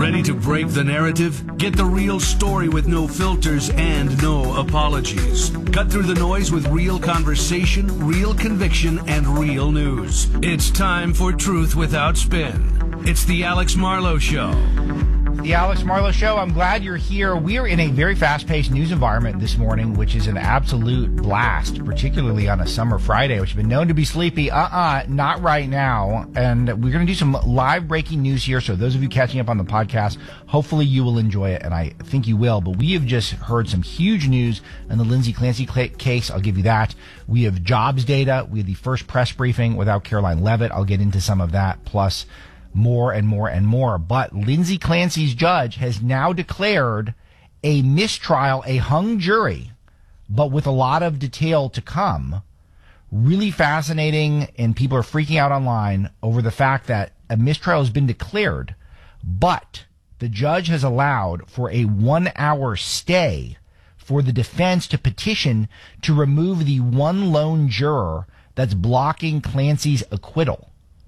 Ready to break the narrative? Get the real story with no filters and no apologies. Cut through the noise with real conversation, real conviction, and real news. It's time for Truth Without Spin. It's the Alex Marlow Show. The Alex Marlow Show. I'm glad you're here. We are in a very fast-paced news environment this morning, which is an absolute blast, particularly on a summer Friday, which has been known to be sleepy. Not right now. And we're going to do some live breaking news here. So those of you catching up on the podcast, hopefully you will enjoy it, and I think you will. But we have just heard some huge news in the Lindsay Clancy case. I'll give you that. We have jobs data. We have the first press briefing without Caroline Leavitt. I'll get into some of that, plus more and more and more. But Lindsay Clancy's judge has now declared a mistrial, a hung jury, but with a lot of detail to come. Really fascinating, and people are freaking out online over the fact that a mistrial has been declared, but the judge has allowed for a 1-hour stay for the defense to petition to remove the one lone juror that's blocking Clancy's acquittal.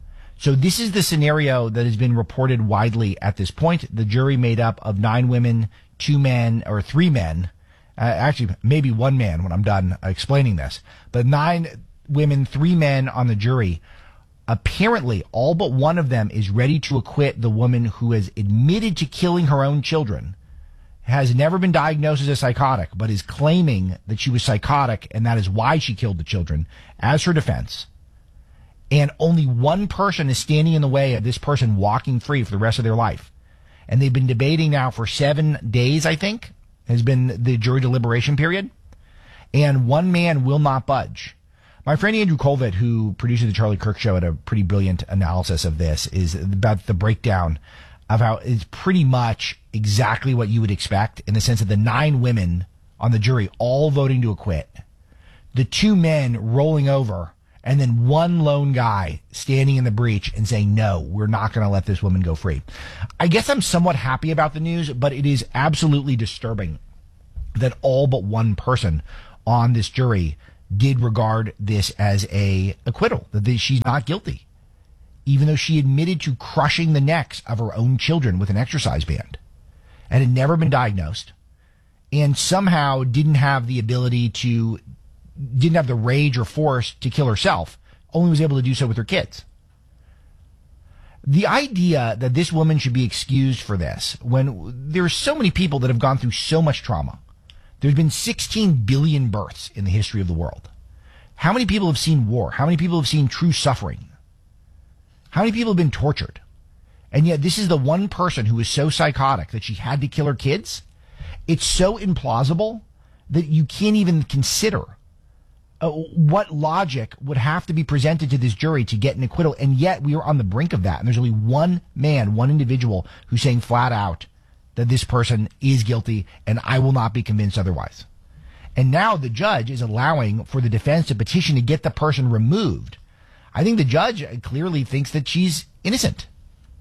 So this is the scenario that has been reported widely at this point. The jury made up of 9 women, 2 men, or 3 men. Actually, maybe 1 man when I'm done explaining this. But 9 women, 3 men on the jury. Apparently, all but one of them is ready to acquit the woman who has admitted to killing her own children, has never been diagnosed as a psychotic, but is claiming that she was psychotic and that is why she killed the children as her defense. And only one person is standing in the way of this person walking free for the rest of their life. And they've been debating now for 7 days, I think, has been the jury deliberation period. And one man will not budge. My friend Andrew Colvett, who produces the Charlie Kirk Show, had a pretty brilliant analysis of this, is about the breakdown of how it's pretty much exactly what you would expect, in the sense of the 9 women on the jury all voting to acquit, the 2 men rolling over, and then one lone guy standing in the breach and saying, no, we're not going to let this woman go free. I guess I'm somewhat happy about the news, but it is absolutely disturbing that all but one person on this jury did regard this as a acquittal, that she's not guilty, even though she admitted to crushing the necks of her own children with an exercise band and had never been diagnosed, and somehow didn't have the rage or force to kill herself, only was able to do so with her kids. The idea that this woman should be excused for this, when there's so many people that have gone through so much trauma. There's been 16 billion births in the history of the world. How many people have seen war? How many people have seen true suffering? How many people have been tortured? And yet this is the one person who is so psychotic that she had to kill her kids. It's so implausible that you can't even consider what logic would have to be presented to this jury to get an acquittal. And yet we are on the brink of that. And there's only one man, one individual, who's saying flat out that this person is guilty, and I will not be convinced otherwise. And now the judge is allowing for the defense to petition to get the person removed. I think the judge clearly thinks that she's innocent.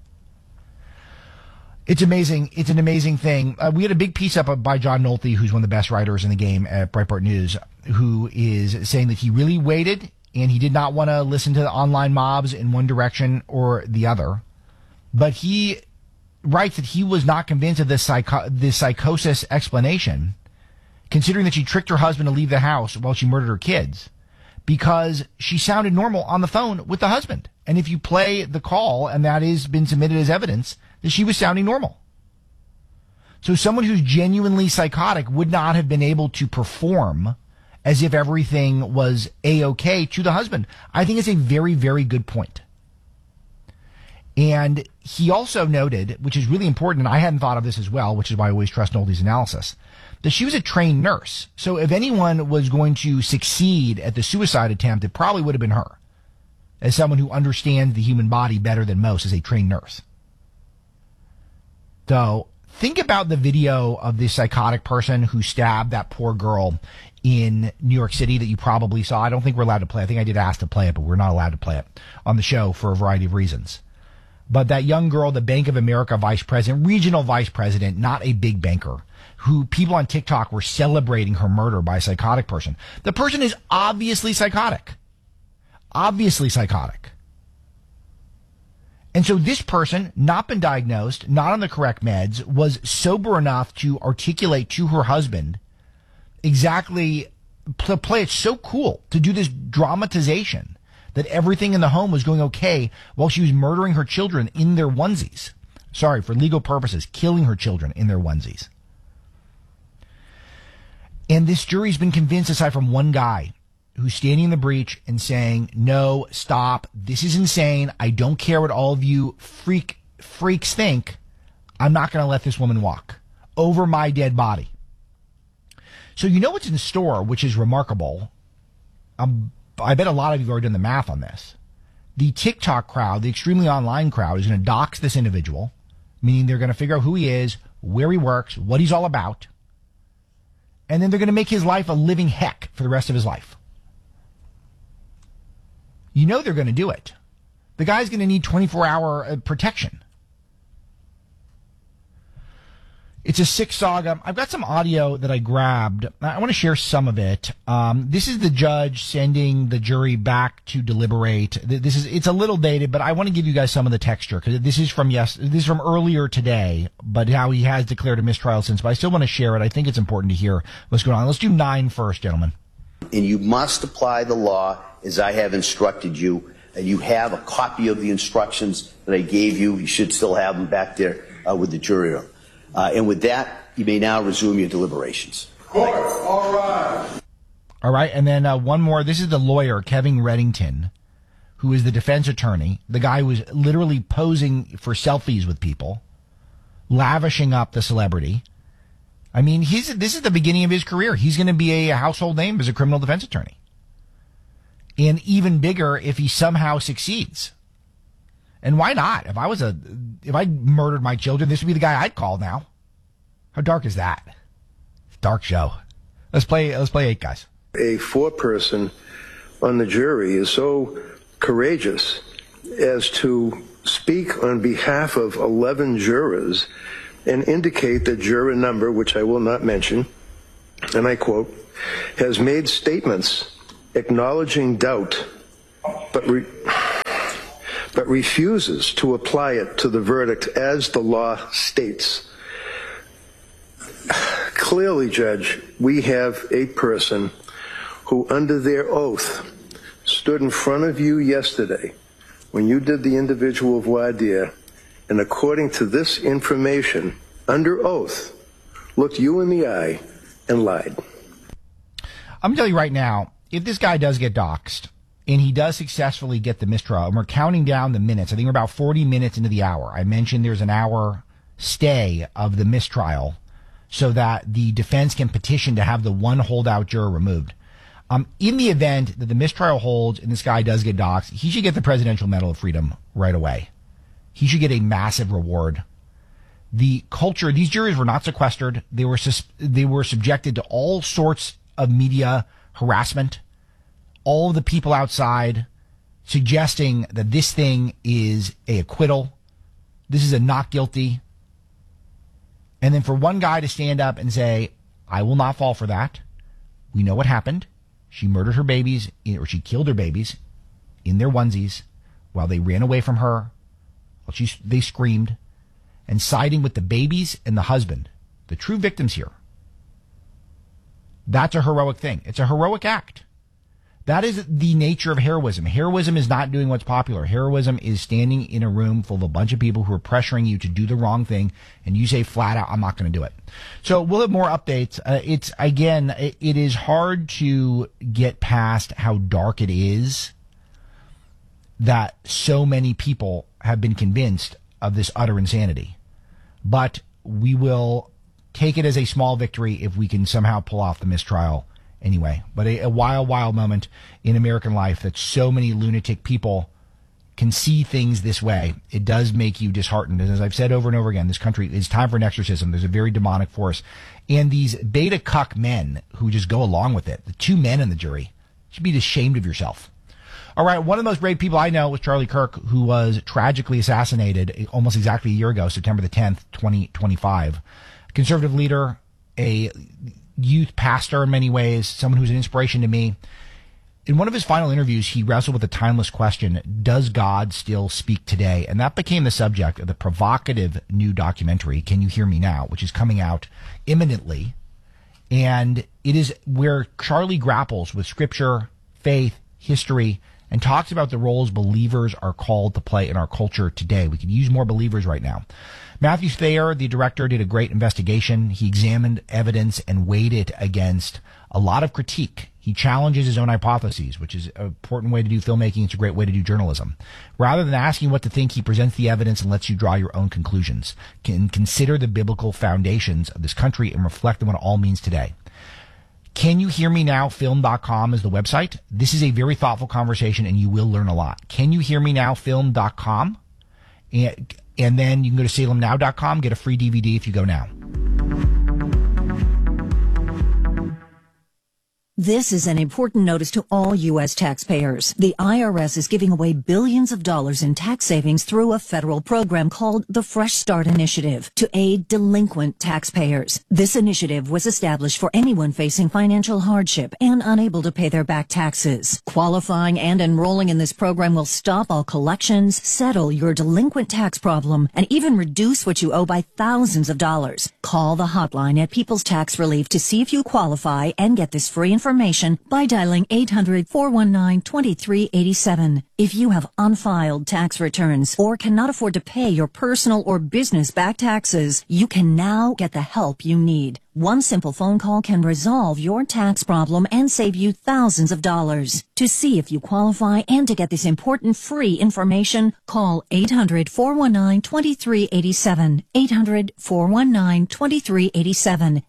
It's amazing. It's an amazing thing. We had a big piece up by John Nolte, who's one of the best writers in the game at Breitbart News, who is saying that he really waited and he did not want to listen to the online mobs in one direction or the other. But he writes that he was not convinced of this psychosis explanation, considering that she tricked her husband to leave the house while she murdered her kids, because she sounded normal on the phone with the husband. And if you play the call, and that has been submitted as evidence, that she was sounding normal. So someone who's genuinely psychotic would not have been able to perform as if everything was A-okay to the husband. I think it's a very, very good point. And he also noted, which is really important, and I hadn't thought of this as well, which is why I always trust Nolte's analysis, that she was a trained nurse. So if anyone was going to succeed at the suicide attempt, it probably would have been her, as someone who understands the human body better than most as a trained nurse. So think about the video of this psychotic person who stabbed that poor girl in New York City that you probably saw. I don't think we're allowed to play. I think I did ask to play it, but we're not allowed to play it on the show for a variety of reasons. But that young girl, the Bank of America vice president, regional vice president, not a big banker, who people on TikTok were celebrating her murder by a psychotic person. The person is obviously psychotic. Obviously psychotic. And so this person, not been diagnosed, not on the correct meds, was sober enough to articulate to her husband exactly, to play it so cool, to do this dramatization that everything in the home was going okay while she was murdering her children in their onesies. Sorry, for legal purposes, killing her children in their onesies. And this jury's been convinced, aside from one guy, who's standing in the breach and saying, no, stop, this is insane, I don't care what all of you freaks think, I'm not going to let this woman walk over my dead body. So you know what's in store, which is remarkable. I bet a lot of you have already done the math on this. The TikTok crowd, the extremely online crowd, is going to dox this individual, meaning they're going to figure out who he is, where he works, what he's all about, and then they're going to make his life a living heck for the rest of his life. You know they're going to do it. The guy's going to need 24-hour protection. It's a sick saga. I've got some audio that I grabbed. I want to share some of it. This is the judge sending the jury back to deliberate. It's a little dated, but I want to give you guys some of the texture, because this is from earlier today, but how he has declared a mistrial since. But I still want to share it. I think it's important to hear what's going on. Let's do 9 first, gentlemen. And you must apply the law as I have instructed you. And you have a copy of the instructions that I gave you. You should still have them back there with the jury room. And with that, you may now resume your deliberations. Court, all right. All right, and then one more. This is the lawyer, Kevin Reddington, who is the defense attorney. The guy who was literally posing for selfies with people, lavishing up the celebrity. I mean, this is the beginning of his career. He's going to be a household name as a criminal defense attorney. And even bigger if he somehow succeeds. And why not? If I murdered my children, this would be the guy I'd call now. How dark is that? Dark show. Let's play 8, guys. A 4-person on the jury is so courageous as to speak on behalf of 11 jurors and indicate that juror number, which I will not mention, and I quote, has made statements acknowledging doubt, but refuses to apply it to the verdict as the law states. Clearly, Judge, we have a person who, under their oath, stood in front of you yesterday when you did the individual voir dire, and according to this information, under oath, looked you in the eye and lied. I'm going to tell you right now, if this guy does get doxxed, and he does successfully get the mistrial, and we're counting down the minutes, I think we're about 40 minutes into the hour. I mentioned there's an hour stay of the mistrial so that the defense can petition to have the one holdout juror removed. In the event that the mistrial holds and this guy does get doxxed, he should get the Presidential Medal of Freedom right away. He should get a massive reward. The culture, these jurors were not sequestered. They were subjected to all sorts of media harassment. All of the people outside suggesting that this thing is a acquittal. This is a not guilty. And then for one guy to stand up and say, I will not fall for that. We know what happened. She murdered her babies, or she killed her babies in their onesies while they ran away from her. While they screamed, and siding with the babies and the husband, the true victims here. That's a heroic thing. It's a heroic act. That is the nature of heroism. Heroism is not doing what's popular. Heroism is standing in a room full of a bunch of people who are pressuring you to do the wrong thing, and you say flat out, I'm not going to do it. So we'll have more updates. It is hard to get past how dark it is that so many people have been convinced of this utter insanity. But we will take it as a small victory if we can somehow pull off the mistrial anyway. But a wild moment in American life that so many lunatic people can see things this way. It does make you disheartened. And as I've said over and over again, this country is time for an exorcism. There's a very demonic force. And these beta cuck men who just go along with it, the 2 men in the jury, should be ashamed of yourself. All right, one of the most brave people I know was Charlie Kirk, who was tragically assassinated almost exactly a year ago, September the 10th, 2025. Conservative leader, a youth pastor in many ways, someone who's an inspiration to me. In one of his final interviews, he wrestled with the timeless question, does God still speak today? And that became the subject of the provocative new documentary, Can You Hear Me Now?, which is coming out imminently. And it is where Charlie grapples with scripture, faith, history, and talks about the roles believers are called to play in our culture today. We could use more believers right now. Matthew Thayer, the director, did a great investigation. He examined evidence and weighed it against a lot of critique. He challenges his own hypotheses, which is an important way to do filmmaking. It's a great way to do journalism. Rather than asking what to think, he presents the evidence and lets you draw your own conclusions. Can consider the biblical foundations of this country and reflect on what it all means today. Can You Hear Me Now? Film.com is the website. This is a very thoughtful conversation, and you will learn a lot. Can You Hear Me Now? Film.com. And then you can go to salemnow.com, get a free DVD if you go now. This is an important notice to all U.S. taxpayers. The IRS is giving away billions of dollars in tax savings through a federal program called the Fresh Start Initiative to aid delinquent taxpayers. This initiative was established for anyone facing financial hardship and unable to pay their back taxes. Qualifying and enrolling in this program will stop all collections, settle your delinquent tax problem, and even reduce what you owe by thousands of dollars. Call the hotline at People's Tax Relief to see if you qualify and get this free information by dialing 800-419-2387. If you have unfiled tax returns or cannot afford to pay your personal or business back taxes, you can now get the help you need. One simple phone call can resolve your tax problem and save you thousands of dollars. To see if you qualify and to get this important free information, call 800-419-2387. 800-419-2387.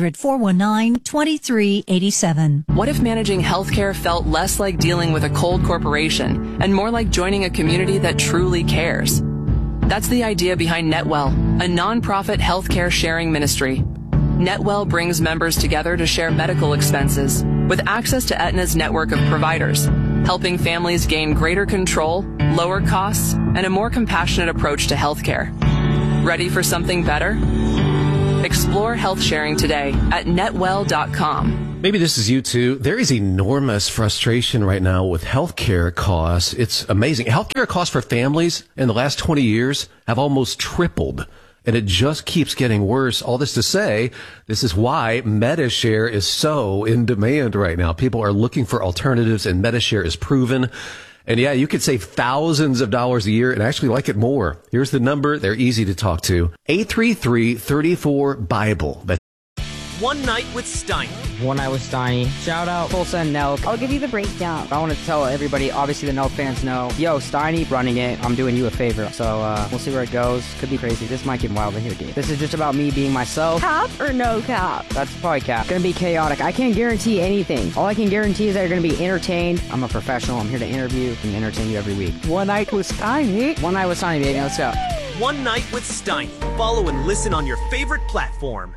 800-419-2387. What if managing healthcare felt less like dealing with a cold corporation and more like joining a community that truly cares? That's the idea behind Netwell, a nonprofit healthcare sharing ministry. Netwell brings members together to share medical expenses with access to Aetna's network of providers, helping families gain greater control, lower costs, and a more compassionate approach to healthcare. Ready for something better? Explore health sharing today at netwell.com. Maybe this is you too. There is enormous frustration right now with healthcare costs. It's amazing. Healthcare costs for families in the last 20 years have almost tripled. And it just keeps getting worse. All this to say, this is why MediShare is so in demand right now. People are looking for alternatives, and MediShare is proven. And yeah, you could save thousands of dollars a year and actually like it more. Here's the number. They're easy to talk to. 833-34-BIBLE. That's One Night with Steiny. One Night with Steiny. Shout out Tulsa and Nelk. I'll give you the breakdown. I want to tell everybody, obviously the Nelk fans know, yo, Steiny running it. I'm doing you a favor. So we'll see where it goes. Could be crazy. This might get wild in here, dude. This is just about me being myself. Cap or no cap? That's probably cap. Gonna be chaotic. I can't guarantee anything. All I can guarantee is that you're gonna be entertained. I'm a professional. I'm here to interview and entertain you every week. One Night with Steiny. One Night with Steiny, baby. Let's go. One Night with Steiny. Follow and listen on your favorite platform.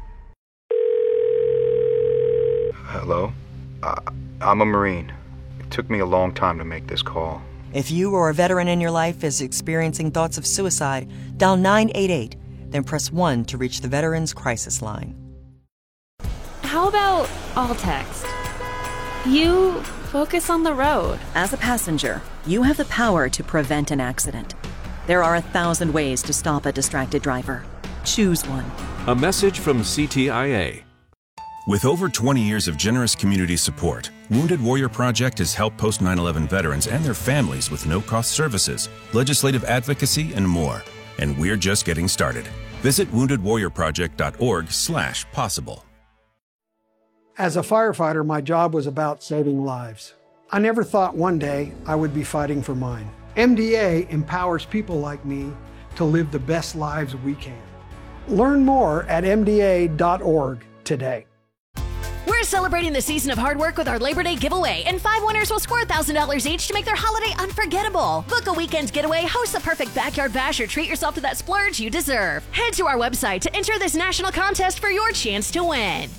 Hello? I'm a Marine. It took me a long time to make this call. If you or a veteran in your life is experiencing thoughts of suicide, dial 988, then press 1 to reach the Veterans Crisis Line. How about all text? You focus on the road. As a passenger, you have the power to prevent an accident. There are 1,000 ways to stop a distracted driver. Choose one. A message from CTIA. With over 20 years of generous community support, Wounded Warrior Project has helped post 9/11 veterans and their families with no-cost services, legislative advocacy, and more. And we're just getting started. Visit woundedwarriorproject.org/possible. As a firefighter, my job was about saving lives. I never thought one day I would be fighting for mine. MDA empowers people like me to live the best lives we can. Learn more at mda.org today. We're celebrating the season of hard work with our Labor Day giveaway, and 5 winners will score $1,000 each to make their holiday unforgettable. Book a weekend getaway, host the perfect backyard bash, or treat yourself to that splurge you deserve. Head to our website to enter this national contest for your chance to win.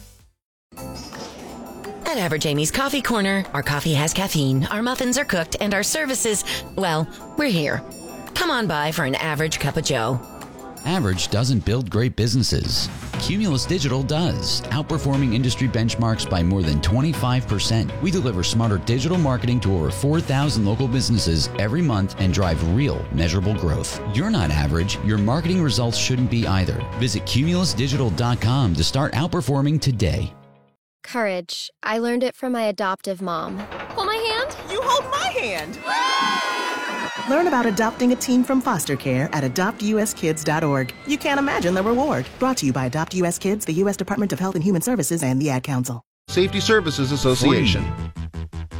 At Average Amy's Coffee Corner, our coffee has caffeine, our muffins are cooked, and our services, well, we're here. Come on by for an average cup of joe. Average doesn't build great businesses. Cumulus Digital does, outperforming industry benchmarks by more than 25%. We deliver smarter digital marketing to over 4,000 local businesses every month and drive real, measurable growth. You're not average. Your marketing results shouldn't be either. Visit cumulusdigital.com to start outperforming today. Courage. I learned it from my adoptive mom. Hold my hand. You hold my hand. Learn about adopting a teen from foster care at adoptuskids.org. You can't imagine the reward. Brought to you by Adopt US Kids, the U.S. Department of Health and Human Services, and the Ad Council. Safety Services Association.